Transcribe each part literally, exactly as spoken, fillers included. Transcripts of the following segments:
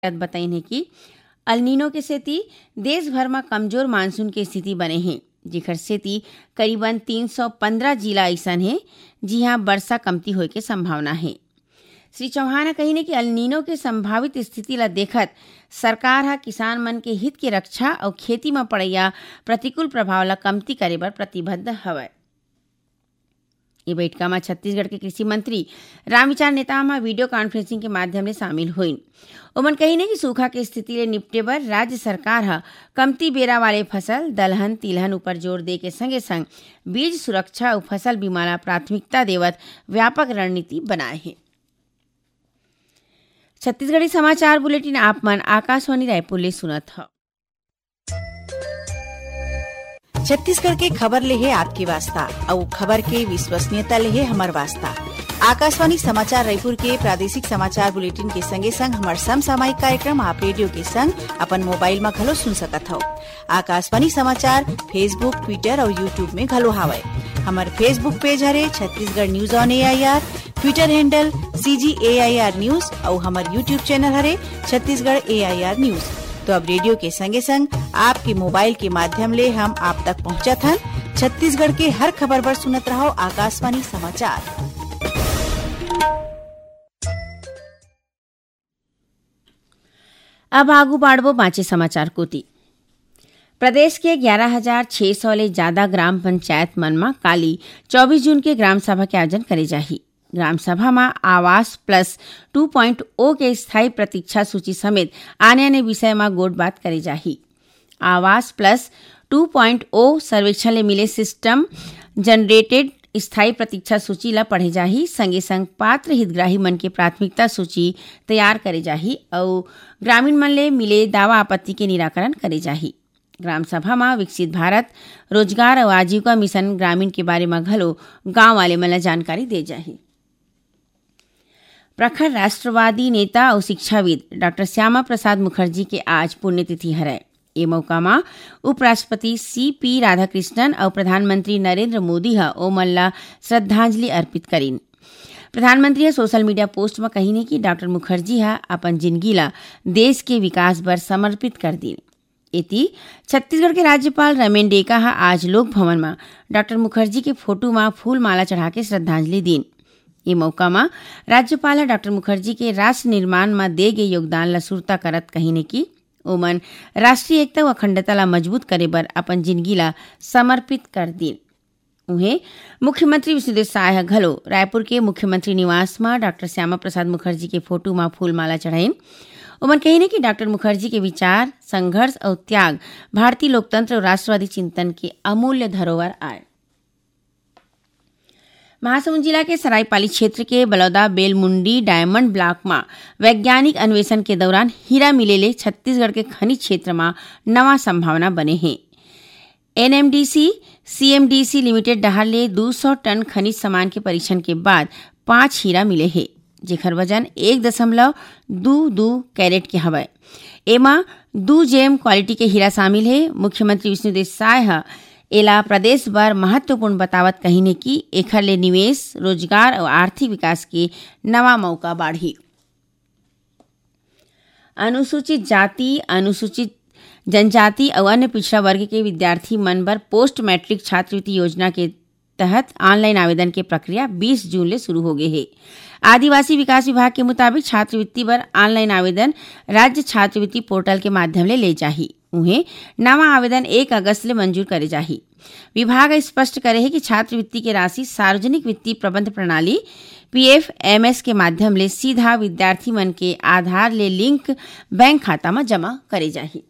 बताइने कि अल्नीनो के सेती देश भर में कमजोर मानसून के स्थिति बने हैं, जेकर सेती करीबन तीन सौ पंद्रह जिला ऐसन है जिहां वर्षा कमती होए के संभावना है। श्री चौहान कहिने कि अल्नीनो के संभावित स्थिति ला देखत सरकार हा किसान मन के हित के रक्षा और खेती में पड़ैया प्रतिकूल प्रभाव ला कमती करे बर प्रतिबद्ध हवय। ये बैठका में छत्तीसगढ़ के कृषि मंत्री रामविचार नेताम वीडियो कॉन्फ्रेंसिंग के माध्यम ले शामिल हुईन। ओमन कहिने कि सूखा के स्थिति ले निपटे बर राज्य सरकार हा कमती बेरा वाले फसल दलहन तिलहन ऊपर जोर दे के संगे संग बीज सुरक्षा और फसल बीमा ला प्राथमिकता देवत व्यापक रणनीति बनाए है। छत्तीसगढ़ी समाचार बुलेटिन आप मन आकाशवाणी रायपुर ले सुनत ह। छत्तीसगढ़ के खबर ले है आपकी वास्ता और खबर के विश्वसनीयता ले है हमार वास्ता। आकाशवाणी समाचार रायपुर के प्रादेशिक समाचार बुलेटिन के संगे संग हमार समसामयिक कार्यक्रम आप रेडियो के संग अपन मोबाइल में घलो सुन सकत हो। आकाशवाणी समाचार फेसबुक, ट्विटर और यूट्यूब में घलो हावय। हमार फेसबुक पेज हरे Chhattisgarh news on A I R, Twitter handle सी जी ए आई आर न्यूज और हमार यूट्यूब चैनल हरे छत्तीसगढ़ ए आई आर न्यूज। तो अब रेडियो के संगे संग आपके मोबाइल के माध्यम ले हम आप तक पहुंचत हन। छत्तीसगढ़ के हर खबर पर सुनत रहो आकाशवाणी समाचार। अब आगू बाढ़बो बाँचे समाचार कोती। प्रदेश के ग्यारह हजार छह सौ ले ज्यादा ग्राम पंचायत मन में काली चौबीस जून के ग्राम सभा के आयोजन करे जाही। ग्राम सभा में आवास प्लस टू पॉइंट ओ के स्थायी प्रतीक्षा सूची समेत आने आने विषय में गोट बात करे जाही। आवास प्लस टू पॉइंट ओ सर्वेक्षण ले मिले सिस्टम जनरेटेड स्थायी प्रतीक्षा सूची ला पढ़े जाही। संगे संग पात्र हितग्राही मन के प्राथमिकता सूची तैयार करे जाही और ग्रामीण मन ले मिले दावा आपत्ति के निराकरण करे जाही। ग्राम सभा में विकसित भारत रोजगार और आजीविका मिशन ग्रामीण के बारे में घलो गांव वाले मन ला जानकारी दे जाही। प्रखर राष्ट्रवादी नेता और शिक्षाविद डॉक्टर श्यामा प्रसाद मुखर्जी के आज पुण्यतिथि हरय। ए मौका में उपराष्ट्रपति सी पी राधाकृष्णन और प्रधानमंत्री नरेंद्र मोदी हा ओमन ला श्रद्धांजलि अर्पित करीन। प्रधानमंत्री हा सोशल मीडिया पोस्ट में कहिने कि डॉक्टर मुखर्जी हा अपन जिंदगी ला देश के विकास बर समर्पित कर दीन। एती छत्तीसगढ़ के राज्यपाल रमेन डेका हा आज लोक भवन में डॉक्टर मुखर्जी के फोटो में फूल माला चढ़ा के श्रद्धांजलि दीन। ये मौका में राज्यपाल डॉक्टर मुखर्जी के राष्ट्र निर्माण में दे गए योगदान ला सुरता करत कहिने की ओमन राष्ट्रीय एकता व अखंडता ला मजबूत करे बर अपन जिंदगी ला समर्पित कर दीन। उन्हें मुख्यमंत्री विष्णुदेव साय घलो रायपुर के मुख्यमंत्री निवास में डॉक्टर श्यामा प्रसाद मुखर्जी के फोटो में फूल माला चढ़ाइन। ओमन कहिने कि डॉक्टर मुखर्जी के विचार, संघर्ष और त्याग भारतीय लोकतंत्र और राष्ट्रवादी चिंतन के अमूल्य धरोहर आए। महासमुंद जिला के सरायपाली क्षेत्र के बलौदा बेलमुंडी डायमंड ब्लॉक में वैज्ञानिक अन्वेषण के दौरान हीरा मिले ले छत्तीसगढ़ के खनिज क्षेत्र में नवा संभावना बने हैं। N M D C C M D C limited डहर ले दो सौ टन खनिज सामान के परीक्षण के बाद पांच हीरा मिले हैं, जेकर वजन एक दशमलव दो दो कैरेट के हवय। एमा दो जेम क्वालिटी के हीरा शामिल है। मुख्यमंत्री विष्णुदेव साय एला प्रदेश भर महत्वपूर्ण बतावत कहिने की एखर ले निवेश, रोजगार और आर्थिक विकास के नवा मौका बाढ़ी। अनुसूचित जाति, अनुसूचित जनजाति और अन्य पिछड़ा वर्ग के विद्यार्थी मन बर पोस्ट मैट्रिक छात्रवृत्ति योजना के तहत ऑनलाइन आवेदन के प्रक्रिया बीस जून ले शुरू हो गए है। आदिवासी विकास विभाग के मुताबिक छात्रवृत्ति बर ऑनलाइन आवेदन राज्य छात्रवृत्ति पोर्टल के माध्यम ले ले जाही। उन्हें नवा आवेदन एक अगस्त ले मंजूर करे जाही। विभाग स्पष्ट करे है कि छात्रवृत्ति की राशि सार्वजनिक वित्तीय प्रबंध प्रणाली पी एफ एम एस के माध्यम ले सीधा विद्यार्थी मन के आधार ले लिंक बैंक खाता में जमा करे जाही।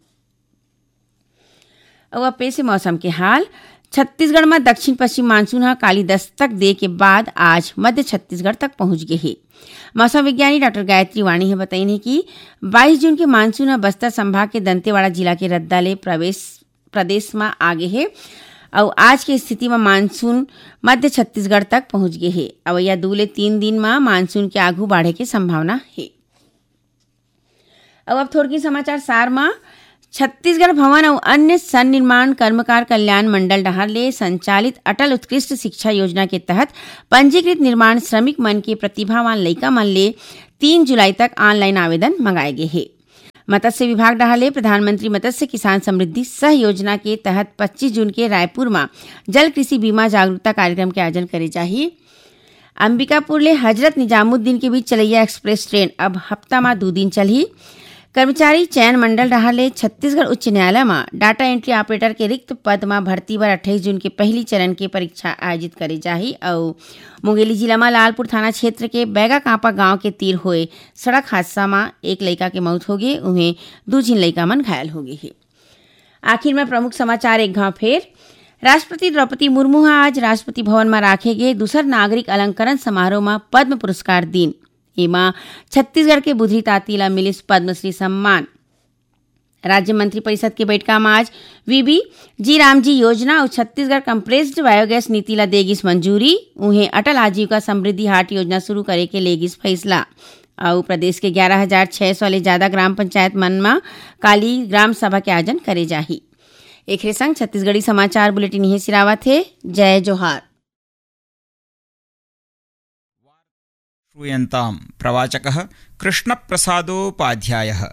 और अब पेश मौसम के हाल। छत्तीसगढ़ में दक्षिण पश्चिम मानसून हा काली दस्तक दे के बाद आज मध्य छत्तीसगढ़ तक पहुंच गए है। मौसम विज्ञानी डॉक्टर गायत्री वाणी है बताइने कि बाईस जून के मानसून हा बस्तर संभाग के दंतेवाड़ा जिला के रद्दा ले प्रवेश प्रदेश में आगे है और आज की स्थिति में मानसून मध्य छत्तीसगढ़ तक पहुंच गए है। अवैया दो ले तीन दिन में मानसून के आगू बढ़े की संभावना है। अब अब थोड़ी समाचार सार में छत्तीसगढ़ भवन और अन्य सन्निर्माण कर्मकार कल्याण मंडल डहर ले संचालित अटल उत्कृष्ट शिक्षा योजना के तहत पंजीकृत निर्माण श्रमिक मन के प्रतिभावान लइका मन ले तीन जुलाई तक ऑनलाइन आवेदन मंगाए गए हैं। मत्स्य विभाग डहाले प्रधानमंत्री मत्स्य किसान समृद्धि सह योजना के तहत पच्चीस जून के रायपुर में जल कृषि बीमा जागरूकता कार्यक्रम के आयोजन करे चाहिए। अंबिकापुर ले हजरत निजामुद्दीन के बीच चलैया एक्सप्रेस ट्रेन अब हफ्ता में दो दिन चलही। कर्मचारी चयन मंडल डहाले छत्तीसगढ़ उच्च न्यायालय में डाटा एंट्री ऑपरेटर के रिक्त पद में भर्ती बर अट्ठाईस जून के पहली चरण के परीक्षा आयोजित करे जाही। और मुंगेली जिला में लालपुर थाना क्षेत्र के बैगा कांपा गांव के तीर हुए सड़क हादसा में एक लड़का के मौत हो गई, उन्हें दो जिन लड़का मन घायल हो गई है। आखिर में प्रमुख समाचार एक घाव फेर। राष्ट्रपति द्रौपदी मुर्मू आज राष्ट्रपति भवन में राखे गए दूसर नागरिक अलंकरण समारोह में पद्म पुरस्कार दिन एमा छत्तीसगढ़ के बुधरी तातीला मिलिस पद्मश्री सम्मान। राज्य मंत्री परिषद की बैठक में आज वीबी जी रामजी योजना और छत्तीसगढ़ कंप्रेस्ड बायोगैस नीति ला देगिस मंजूरी। उन्हें अटल आजीविका समृद्धि हाट योजना शुरू करे के लेगिस फैसला। और प्रदेश के ग्यारह हजार छह सौ ले ज्यादा ग्राम पंचायत मन में काली ग्राम सभा के आयोजन करे जाही। एक संग छत्तीसगढ़ी समाचार बुलेटिन यही सिरावत है। जय जोहार। श्रूयन्ताम् प्रवाचकः कृष्णप्रसादोपाध्यायः।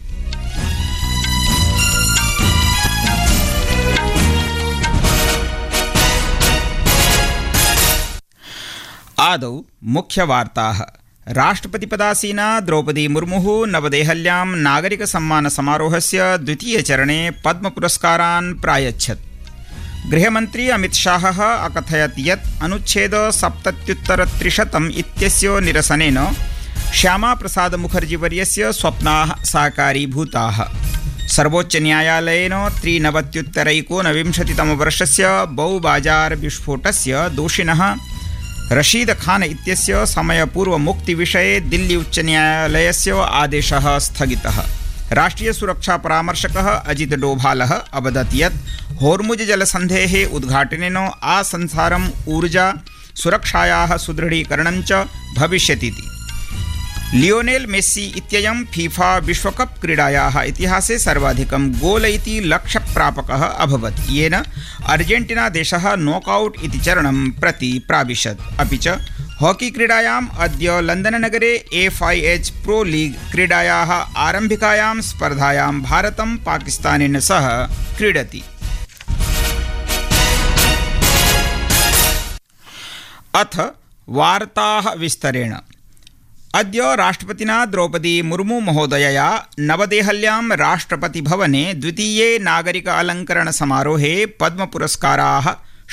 आदौ मुख्यवार्ताः। राष्ट्रपतिपदासीना द्रौपदी मुर्मुः नवदेहल्यां नागरिक सम्मान समारोहस्य द्वितीयचरणे पद्मपुरस्कारान् प्रायच्छत्। गृहमन्त्री अमित शाहः अकथयत् यत् अनुच्छेद सप्तत्युत्तरत्रिशतम् इत्यस्य निरसनेन श्यामाप्रसाद मुखर्जीवर्यस्य स्वप्नाः साकारीभूताः। सर्वोच्चन्यायालयेन त्रिनवत्युत्तरैकोनविंशतितमवर्षस्य बौबाजार विस्फोटस्य दोषिणः रशीद खान इत्यस्य समयपूर्वमुक्तिविषये दिल्ली उच्चन्यायालयस्य आदेशः स्थगितः। राष्ट्रीय सुरक्षा परामर्शकः अजित डोभालः अवदत् यत् होर्मुज जलसन्धेः उद्घाटनेन आसंसारम् ऊर्जा सुरक्षायाः सुदृढीकरणं च भविष्यतीति। लियोनेल मेस्सी इत्ययं फीफा विश्वकप क्रीडायाः इतिहासे सर्वाधिकं गोल इति लक्ष्यप्रापकः अभवत्, येन अर्जेंटीना देशः नॉकआउट इति चरणं प्रति प्राविशत्। अपि च हॉकी क्रीडायाम् अद्य लंदननगरे F I H pro league क्रीडायाः आरम्भिकायां स्पर्धायां भारतं पाकिस्तानेन सह क्रीडति। अथ वार्ताः विस्तरेण। अद्य राष्ट्रपतिना द्रौपदी मुर्मू महोदयया नवदेहल्यां राष्ट्रपतिभवने द्वितीये नागरिक अलंकरण समारोहे पद्मपुरस्काराः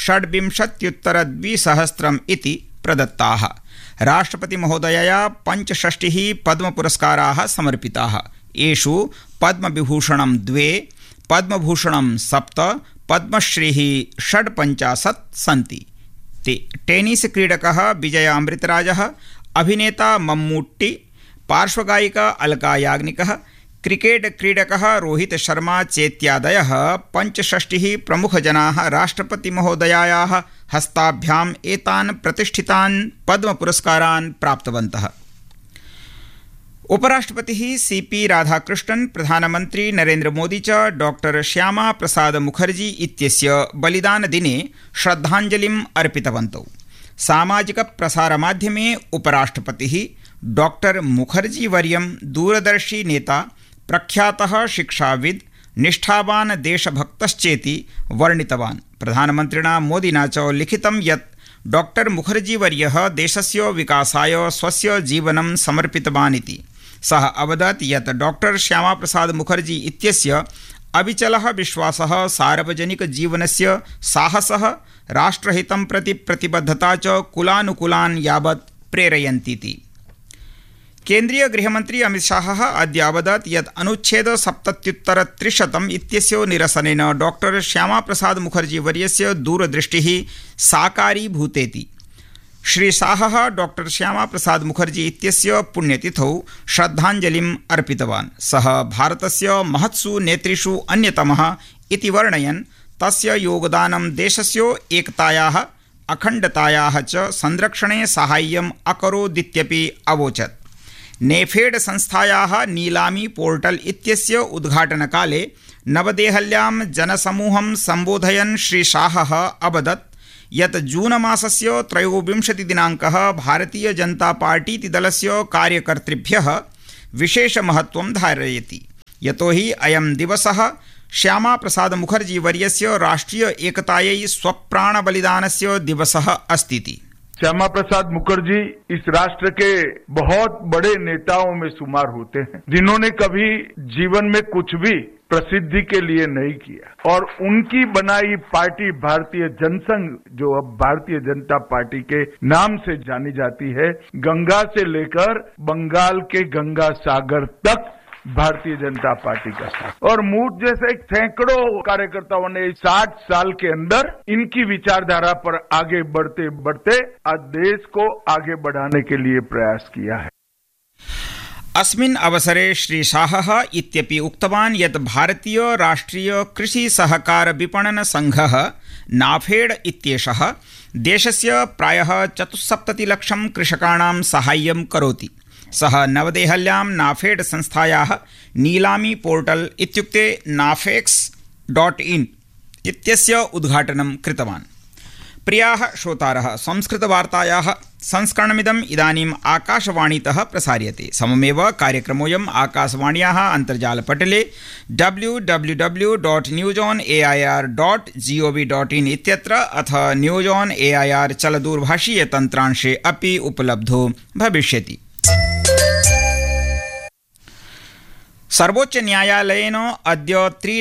षड्विंशत्युत्तरद्विसहस्रम् इति प्रदत्ताः। राष्ट्रपति महोदयया पंचषष्टिः पद्मपुरस्काराः समर्पिताः। येषु पद्मविभूषणं द्वे, पद्मभूषणं सप्त, पद्मश्रीः षड्पञ्चाशत् सन्ति। टेनिस क्रीडकः विजय अमृतराजः, अभिनेता मम्मूट्टी, पार्श्वगायिका अलका याग्निकः, क्रिकेट क्रीडकः रोहित शर्मा चेत्यादयः पंचषष्टिः प्रमुखजनाः राष्ट्रपति महोदयायाः हस्ताभ्याम् एतान् प्रतिष्ठितान् पद्मपुरस्कारान् प्राप्तवन्तः। उपराष्ट्रपतिः सीपी राधाकृष्णन्, प्रधानमन्त्री नरेन्द्र मोदी च डॉक्टर श्यामा प्रसाद मुखर्जी इत्यस्य बलिदानदिने श्रद्धाञ्जलिम् अर्पितवन्तौ। सामाजिक प्रसारमाध्यमे उपराष्ट्रपतिः डॉक्टर मुखर्जी वर्यं दूरदर्शी नेता, प्रख्यातः शिक्षाविद, निष्ठावान् देशभक्तश्चेति वर्णितवान्। प्रधानमन्त्रिणा मोदिना च लिखितं यत् डॉक्टर मुखर्जी वर्यः देशस्य विकासाय स्वस्य जीवनं समर्पितवान् इति। सः अवदत् यत् डॉक्टर श्यामाप्रसाद मुखर्जी इत्यस्य अविचलः विश्वासः, सार्वजनिक जीवनस्य साहसः, राष्ट्रहितं प्रति प्रतिबद्धता च कुलानुकुलान् यावत् प्रेरयन्तीति। केन्द्रीय गृहमन्त्री अमित शाहः अद्य अवदत् यत् अनुच्छेद सप्तत्युत्तरत्रिशतम् इत्यस्य निरसनेन डॉक्टर श्यामाप्रसाद मुखर्जी वर्यस्य दूरदृष्टिः साकारीभूतेति। श्री शाहः डॉक्टर श्यामाप्रसाद मुखर्जी इत्यस्य पुण्यतिथौ श्रद्धाञ्जलिम् अर्पितवान्। सः भारतस्य महत्सु नेतृषु अन्यतमः इति वर्णयन् तस्य योगदानं देशस्य एकतायाः, अखण्डतायाः च संरक्षणे साहाय्यम् अकरोदित्यपि अवोचत्। नेफेड संस्थायाः नीलामी पोर्टल इत्यस्य उद्घाटनकाले नवदेहल्यां जनसमूहं सम्बोधयन् श्री शाहः अवदत् यत् जून मासस्य त्रयोविंशतिदिनाङ्कः भारतीय जनता पार्टी दलस्य कार्यकर्तृभ्यः विशेषमहत्त्वं धारयति। यतो हि अयं दिवसः श्यामा प्रसाद मुखर्जी वर्यस्य राष्ट्रीय एकतायै स्वप्राणबलिदानस्य दिवसः अस्ति। श्यामा प्रसाद मुखर्जी इस राष्ट्र के बहुत बड़े नेताओं में शुमार होते हैं, जिन्होंने कभी जीवन में कुछ भी प्रसिद्धि के लिए नहीं किया और उनकी बनाई पार्टी भारतीय जनसंघ, जो अब भारतीय जनता पार्टी के नाम से जानी जाती है, गंगा से लेकर बंगाल के गंगा सागर तक भारतीय जनता पार्टी का साथ और मूठ जैसे सैकड़ों कार्यकर्ताओं ने साठ साल के अंदर इनकी विचारधारा पर आगे बढ़ते बढ़ते आज देश को आगे बढ़ाने के लिए प्रयास किया है। अस्मिन् अवसरे श्री शाहः इत्यपि उक्तवान् यत् भारतीय राष्ट्रीय कृषि सहकार विपणन संघः नाफेड इत्येषः देशस्य प्रायः चतुस्सप्ततिलक्षं कृषकाणां साहाय्यं करोति। सः नवदेहल्यां नाफेड संस्थायाः नीलामी पोर्टल इत्युक्ते नाफेक्स डॉट इन इत्यस्य उद्घाटनं कृतवान्। प्रियाः श्रोतारः, संस्कृतवार्तायाः संस्करणमिदम् इदानीम् आकाशवाणीतः प्रसार्यते। सममेव कार्यक्रमोऽयम् आकाशवाण्याः अन्तर्जालपटले W W W dot news on A I R dot G O V dot in इत्यत्र अथ news on A I R चलदूरभाषीय तन्त्रांशे अपि उपलब्धो भविष्यति। सर्वोच्च न्यायालयेन अद्य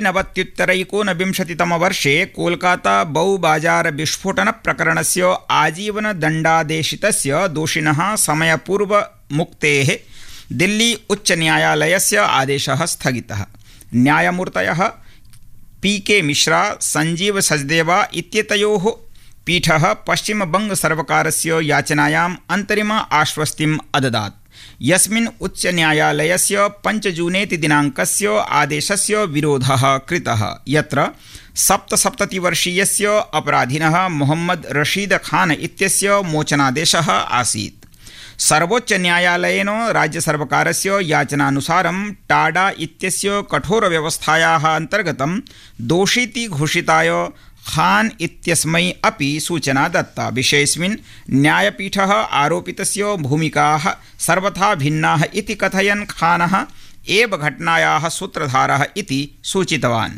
त्रिनवत्युत्तरैकोनविंशतितमवर्षे कोलकाता बहुबाजार विस्फोटन प्रकरणस्य आजीवनदण्डादेशितस्य दोषिणः समयपूर्वमुक्तेः दिल्ली उच्च न्यायालयस्य आदेशः स्थगितः। न्यायमूर्तयः पी के मिश्रा, संजीव सचदेवा इत्येतयोः पीठः पश्चिमबङ्गसर्वकारस्य याचनायाम् अन्तरिम आश्वस्तिम् अददात्, यस्मिन् उच्च न्यायालयस्य पञ्च जूनेति दिनाङ्कस्य आदेशस्य विरोधः कृतः, यत्र सप्तसप्ततिवर्षीयस्य अपराधिनः मोहम्मद रशीद खान इत्यस्य मोचनादेशः आसीत्। सर्वोच्च न्यायालयेन राज्यसर्वकारस्य याचनानुसारं टाडा इत्यस्य कठोरव्यवस्थायाः अन्तर्गतं दोषीति घोषिताय खान इत्यस्मै अपि सूचना दत्ता। विषयेऽस्मिन् न्यायपीठः आरोपितस्य भूमिकाः सर्वथा भिन्नाः इति कथयन् खानः एव घटनायाः सूत्रधारः इति सूचितवान्।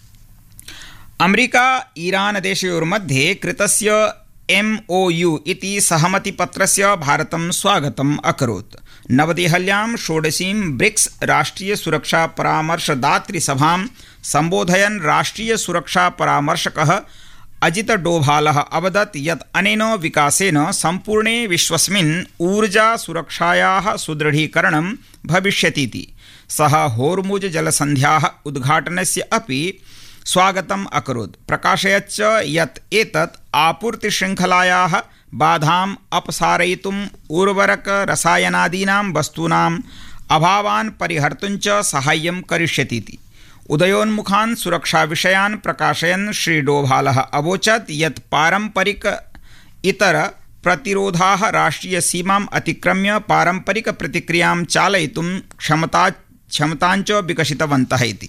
अमेरिका ईरान देशयोर्मध्ये कृतस्य एम ओ यू इति सहमतिपत्रस्य भारतं स्वागतम् अकरोत्। नवदेहल्यां षोडशीं ब्रिक्स राष्ट्रीय सुरक्षा परामर्शदातृसभां सम्बोधयन् राष्ट्रीय सुरक्षा परामर्शकः अजित डोभालः अवदत् यत् अनेन विकासेन सम्पूर्णे विश्वस्मिन् ऊर्जा सुरक्षायाः सुदृढीकरणं भविष्यतीति। सः होर्मुज जलसन्ध्याः उद्घाटनस्य अपि स्वागतम् अकरोत्, प्रकाशयच्च यत् एतत् आपूर्तिशृङ्खलायाः बाधाम् अपसारयितुम् उर्वरक रसायनादीनां वस्तूनाम् अभावान् परिहर्तुं च साहाय्यं करिष्यतीति। उदयोन्मुखान् सुरक्षाविषयान् प्रकाशयन् श्री डोभालः अवोचत् यत् पारम्परिक इतर प्रतिरोधाः राष्ट्रीय सीमाम् अतिक्रम्य पारम्परिक प्रतिक्रियां चालयितुं क्षमता क्षमताञ्च विकसितवन्तः इति।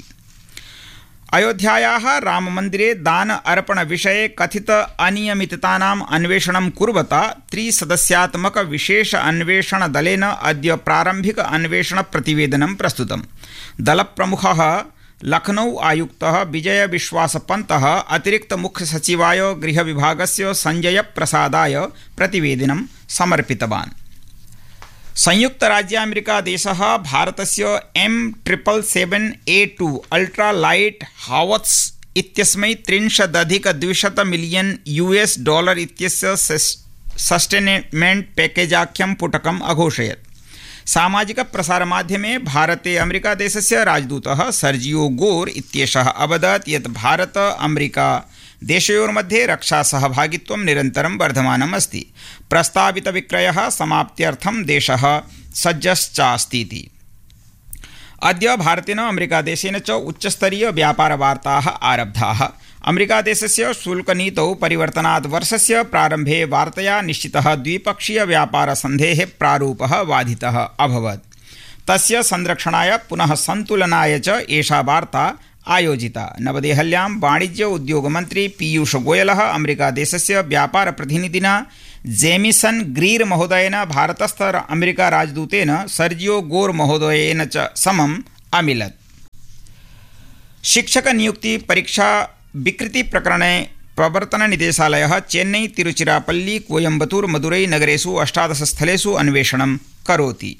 अयोध्यायाः राममन्दिरे दान अर्पण विषये कथित अनियमिततानाम् अन्वेषणं कुर्वता त्रिसदस्यात्मक विशेष अन्वेषण दलेन अद्य प्रारम्भिक अन्वेषण प्रतिवेदनं प्रस्तुतम्। दलप्रमुखः लखनऊ आयुक्तः विजय विश्वास पंतः अतिरिक्त मुख्य सचिवाय गृह विभागस्य संजय प्रसादाय प्रतिवेदनं समर्पितवान्। संयुक्त राज्य अमेरिका देशः भारतस्य एम ट्रिपल सेवन ए टू अल्ट्रा लाइट हावत्स इत्यस्मै त्रिंशदधिक द्विशत मिलियन यूएस डॉलर इत्यस्य सस्टेनमेंट पैकेजाख्यं पुटकम् अघोषयत्। सामाजिक प्रसारमाध्यमे भारते अमेरिका देशस्य राजदूतः सर्जियो गोर इत्येषः अवदत् यत् भारत अमेरिका देशयोर्मध्ये रक्षा सहभागित्वं निरन्तरं वर्धमानम् अस्ति। प्रस्तावितविक्रयः समाप्त्यर्थं देशः सज्जश्चास्तीति। अद्य भारतेन अमेरिकादेशेन च उच्चस्तरीय व्यापारवार्ताः आरब्धाः। अमेरिकादेशस्य शुल्कनीतौ परिवर्तनात् वर्षस्य प्रारम्भे वार्तया निश्चितः द्विपक्षीय व्यापारसन्धेः प्रारूपः बाधितः अभवत्। तस्य संरक्षणाय पुनः सन्तुलनाय च एषा वार्ता आयोजिता। नवदेहल्यां वाणिज्य उद्योगमन्त्री पीयूष गोयलः अमेरिकादेशस्य व्यापारप्रतिनिधिना जेमिसन ग्रीर महोदयेन भारतस्थ अमेरिका राजदूतेन सर्जियो गोर महोदयेन च समम् अमिलत्। शिक्षक नियुक्ति परीक्षा विकृति प्रकरणे प्रवर्तन निदेशालयः चेन्नई तिरुचिरापल्ली कोयम्बतूर मदुरै नगरेषु अष्टादश स्थलेषु अन्वेषणं करोति।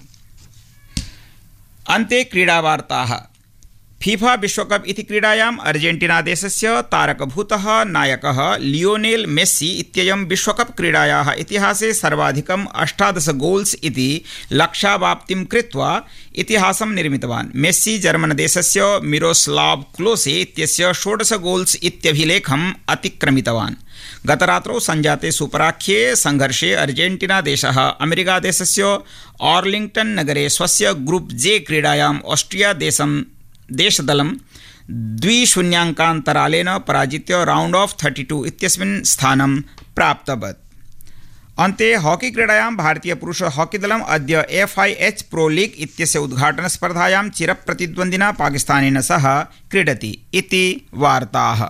अन्ते क्रीडावार्ताः। फीफा विश्वकप इति क्रीडायाम् अर्जेंटीना देशस्य तारकभूतः नायकः लियोनेल मेस्सी इत्ययं विश्वकप क्रीडायाः इतिहासे सर्वाधिकम् अष्टादश गोल्स् इति लक्ष्यावाप्तिं कृत्वा इतिहासं निर्मितवान्। मेस्सी जर्मन देशस्य मिरोस्लाव क्लोसे इत्यस्य षोडश गोल्स् इत्यभिलेखम् अतिक्रमितवान्। गतरात्रौ संजाते सुपराख्ये संघर्षे अर्जेंटीना देशः अमेरिका देशस्य आर्लिंग्टन नगरे स्वस्य ग्रुप जे क्रीडायाम् ऑस्ट्रिया देशं देशदलं द्विशून्याङ्कान्तरालेन पराजित्य राउंड ऑफ थर्टी टू इत्यस्मिन् स्थानं प्राप्तवत्। अन्ते हॉकी क्रीडायां भारतीय पुरुष हॉकी दलम् अद्य F I H pro league इत्यस्य उद्घाटन स्पर्धायां चिरप्रतिद्वन्द्विना पाकिस्तानेन सह क्रीडति इति वार्ताः।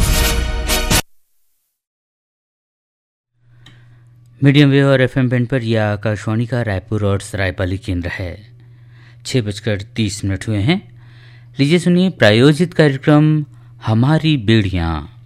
मीडियम वेव और एफ एम बैंड पर यह आकाशवाणी का रायपुर और सरायपाली केंद्र है। छः बजकर तीस मिनट हुए हैं। लीजिए सुनिए प्रायोजित कार्यक्रम हमारी बेड़ियाँ।